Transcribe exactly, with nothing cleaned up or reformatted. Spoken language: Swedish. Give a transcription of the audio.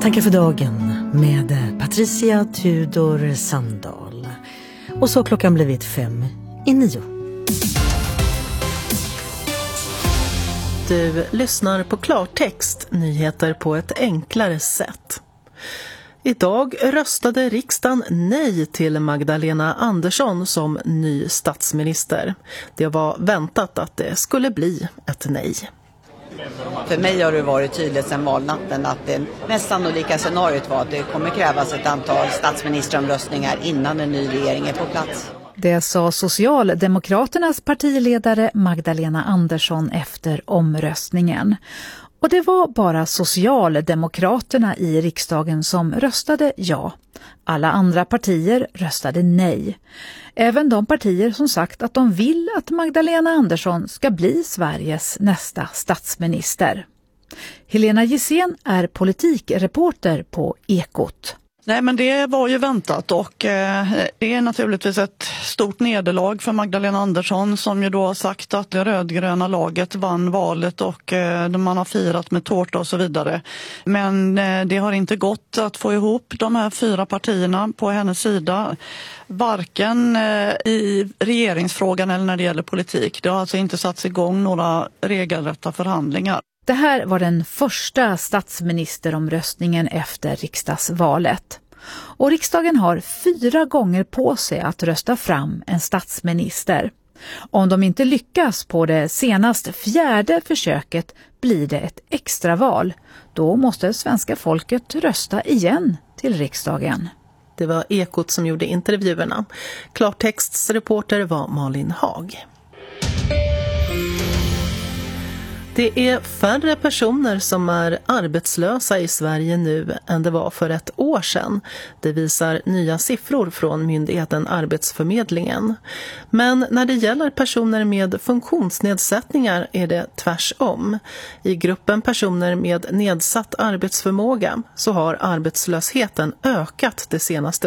Tankar för dagen med Patricia Tudor Sandahl. Och så klockan blivit fem i nio. Du lyssnar på klartext, nyheter på ett enklare sätt. Idag röstade riksdagen nej till Magdalena Andersson som ny statsminister. Det var väntat att det skulle bli ett nej. För mig har det varit tydligt sedan valnatten att det mest sannolika scenariot var att det kommer krävas ett antal statsministeromröstningar innan en ny regering är på plats. Det sa Socialdemokraternas partiledare Magdalena Andersson efter omröstningen. Och det var bara Socialdemokraterna i riksdagen som röstade ja. Alla andra partier röstade nej. Även de partier som sagt att de vill att Magdalena Andersson ska bli Sveriges nästa statsminister. Helena Gissén är politikreporter på Ekot. Nej, men det var ju väntat och eh, det är naturligtvis ett stort nederlag för Magdalena Andersson som ju då har sagt att det rödgröna laget vann valet och eh, man har firat med tårta och så vidare. Men eh, det har inte gått att få ihop de här fyra partierna på hennes sida. Varken eh, i regeringsfrågan eller när det gäller politik. Det har alltså inte satts igång några regelrätta förhandlingar. Det här var den första statsministeromröstningen efter riksdagsvalet. Och riksdagen har fyra gånger på sig att rösta fram en statsminister. Om de inte lyckas på det senast fjärde försöket blir det ett extraval. Då måste svenska folket rösta igen till riksdagen. Det var Ekot som gjorde intervjuerna. Klartextsreporter var Malin Hag. Det är färre personer som är arbetslösa i Sverige nu än det var för ett år sedan. Det visar nya siffror från myndigheten Arbetsförmedlingen. Men när det gäller personer med funktionsnedsättningar är det tvärsom. I gruppen personer med nedsatt arbetsförmåga så har arbetslösheten ökat det senaste